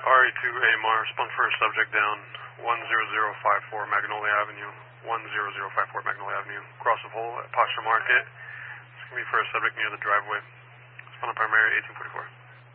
RE2 AMR, respond for a subject down 10054 Magnolia Avenue, 10054 Magnolia Avenue, cross of hole at Pasha Market. It's going to be for a subject near the driveway. Respond on primary 1844.